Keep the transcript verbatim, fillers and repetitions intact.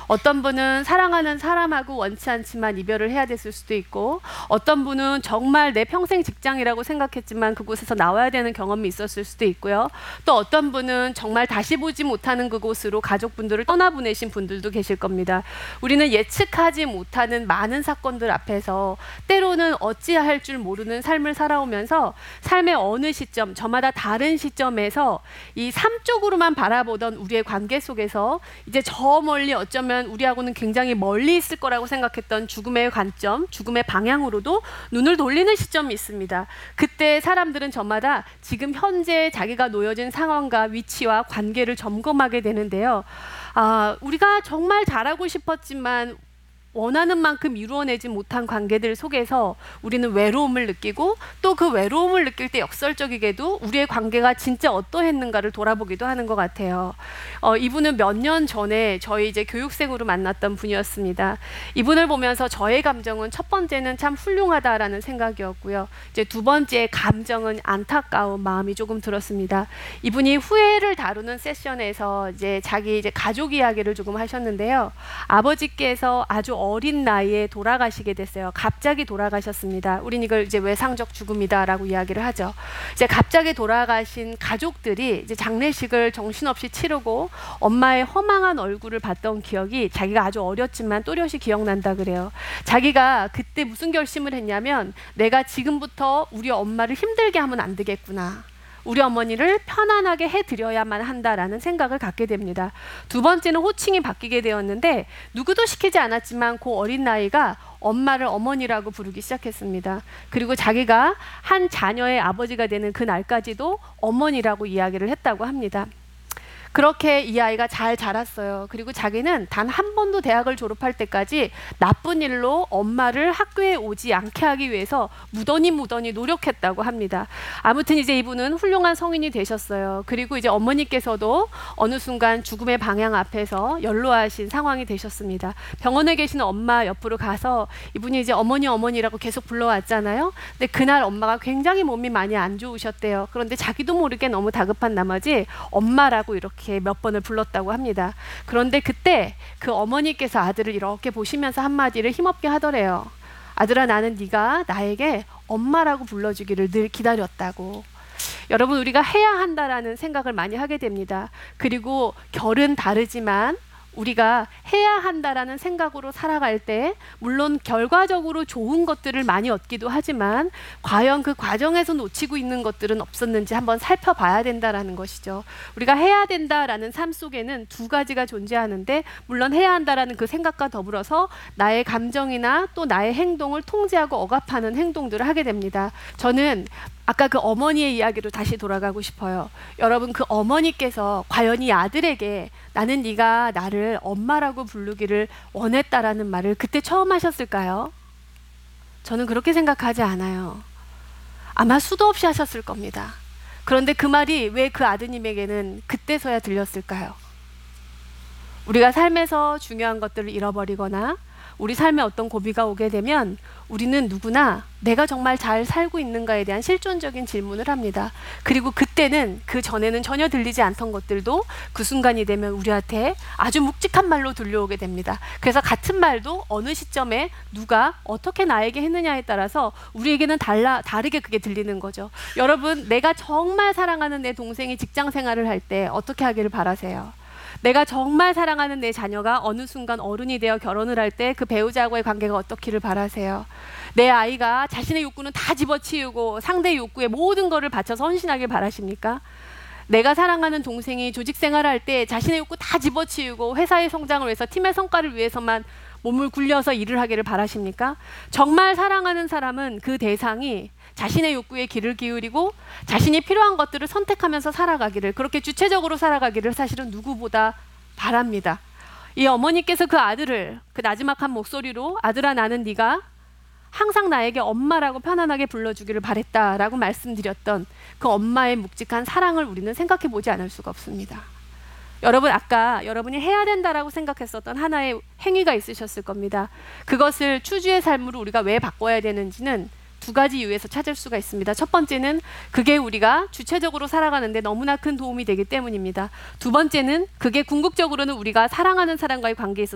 어떤 분은 사랑하는 사람하고 원치 않지만 이별을 해야 됐을 수도 있고, 어떤 분은 정말 내 평생 직장이라고 생각했지만 그곳에서 나와야 되는 경험이 있었을 수도 있고요. 또 어떤 분은 정말 다시 보지 못하는 그곳으로 가족분들을 떠나보내신 분들도 계실 겁니다. 우리는 예측하지 못하는 많은 사건들 앞에서 때로는 어찌할 줄 모르는 삶을 살아오면서 삶의 어느 시점, 저마다 다른 시점에서 이 삶 쪽으로만 바라보던 우리의 관계 속에서 이제 저 멀리 어쩌면 우리하고는 굉장히 멀리 있을 거라고 생각했던 죽음의 관점, 죽음의 방향으로도 눈을 돌리는 시점이 있습니다. 그때 사람들은 저마다 지금 현재 자기가 놓여진 상황과 위치와 관계를 점검하게 되는데요. 아, 우리가 정말 잘하고 싶었지만 원하는 만큼 이루어내지 못한 관계들 속에서 우리는 외로움을 느끼고, 또 그 외로움을 느낄 때 역설적이게도 우리의 관계가 진짜 어떠했는가를 돌아보기도 하는 것 같아요. 어, 이분은 몇 년 전에 저희 이제 교육생으로 만났던 분이었습니다. 이분을 보면서 저의 감정은 첫 번째는 참 훌륭하다라는 생각이었고요. 이제 두 번째 감정은 안타까운 마음이 조금 들었습니다. 이분이 후회를 다루는 세션에서 이제 자기 이제 가족 이야기를 조금 하셨는데요. 아버지께서 아주 어린 나이에 돌아가시게 됐어요. 갑자기 돌아가셨습니다. 우린 이걸 이제 외상적 죽음이다라고 이야기를 하죠. 이제 갑자기 돌아가신 가족들이 이제 장례식을 정신없이 치르고 엄마의 허망한 얼굴을 봤던 기억이 자기가 아주 어렸지만 또렷이 기억난다 그래요. 자기가 그때 무슨 결심을 했냐면, 내가 지금부터 우리 엄마를 힘들게 하면 안 되겠구나. 우리 어머니를 편안하게 해드려야만 한다라는 생각을 갖게 됩니다. 두 번째는 호칭이 바뀌게 되었는데, 누구도 시키지 않았지만 그 어린 나이가 엄마를 어머니라고 부르기 시작했습니다. 그리고 자기가 한 자녀의 아버지가 되는 그 날까지도 어머니라고 이야기를 했다고 합니다. 그렇게 이 아이가 잘 자랐어요. 그리고 자기는 단 한 번도 대학을 졸업할 때까지 나쁜 일로 엄마를 학교에 오지 않게 하기 위해서 무던히 무던히 노력했다고 합니다. 아무튼 이제 이분은 훌륭한 성인이 되셨어요. 그리고 이제 어머니께서도 어느 순간 죽음의 방향 앞에서 연로하신 상황이 되셨습니다. 병원에 계시는 엄마 옆으로 가서 이분이 이제 어머니 어머니라고 계속 불러왔잖아요. 근데 그날 엄마가 굉장히 몸이 많이 안 좋으셨대요. 그런데 자기도 모르게 너무 다급한 나머지 엄마라고 이렇게 몇 번을 불렀다고 합니다. 그런데 그때 그 어머니께서 아들을 이렇게 보시면서 한마디를 힘없게 하더래요. 아들아, 나는 네가 나에게 엄마라고 불러주기를 늘 기다렸다고. 여러분, 우리가 해야 한다라는 생각을 많이 하게 됩니다. 그리고 결은 다르지만 우리가 해야 한다라는 생각으로 살아갈 때 물론 결과적으로 좋은 것들을 많이 얻기도 하지만 과연 그 과정에서 놓치고 있는 것들은 없었는지 한번 살펴봐야 된다라는 것이죠. 우리가 해야 된다라는 삶 속에는 두 가지가 존재하는데, 물론 해야 한다라는 그 생각과 더불어서 나의 감정이나 또 나의 행동을 통제하고 억압하는 행동들을 하게 됩니다. 저는 아까 그 어머니의 이야기로 다시 돌아가고 싶어요. 여러분, 그 어머니께서 과연 이 아들에게 나는 네가 나를 엄마라고 부르기를 원했다라는 말을 그때 처음 하셨을까요? 저는 그렇게 생각하지 않아요. 아마 수도 없이 하셨을 겁니다. 그런데 그 말이 왜 그 아드님에게는 그때서야 들렸을까요? 우리가 삶에서 중요한 것들을 잃어버리거나 우리 삶에 어떤 고비가 오게 되면 우리는 누구나 내가 정말 잘 살고 있는가에 대한 실존적인 질문을 합니다. 그리고 그때는 그 전에는 전혀 들리지 않던 것들도 그 순간이 되면 우리한테 아주 묵직한 말로 들려오게 됩니다. 그래서 같은 말도 어느 시점에 누가 어떻게 나에게 했느냐에 따라서 우리에게는 달라, 다르게 그게 들리는 거죠. 여러분, 내가 정말 사랑하는 내 동생이 직장 생활을 할 때 어떻게 하기를 바라세요? 내가 정말 사랑하는 내 자녀가 어느 순간 어른이 되어 결혼을 할 때 그 배우자와의 관계가 어떻기를 바라세요? 내 아이가 자신의 욕구는 다 집어치우고 상대의 욕구에 모든 것을 바쳐서 헌신하길 바라십니까? 내가 사랑하는 동생이 조직 생활할 때 자신의 욕구 다 집어치우고 회사의 성장을 위해서, 팀의 성과를 위해서만 몸을 굴려서 일을 하기를 바라십니까? 정말 사랑하는 사람은 그 대상이 자신의 욕구에 귀를 기울이고 자신이 필요한 것들을 선택하면서 살아가기를, 그렇게 주체적으로 살아가기를 사실은 누구보다 바랍니다. 이 어머니께서 그 아들을 그 나지막한 목소리로 아들아, 나는 네가 항상 나에게 엄마라고 편안하게 불러주기를 바랬다라고 말씀드렸던 그 엄마의 묵직한 사랑을 우리는 생각해 보지 않을 수가 없습니다. 여러분, 아까 여러분이 해야 된다라고 생각했었던 하나의 행위가 있으셨을 겁니다. 그것을 추주의 삶으로 우리가 왜 바꿔야 되는지는 두 가지 이유에서 찾을 수가 있습니다. 첫 번째는 그게 우리가 주체적으로 살아가는데 너무나 큰 도움이 되기 때문입니다. 두 번째는 그게 궁극적으로는 우리가 사랑하는 사람과의 관계에 있어서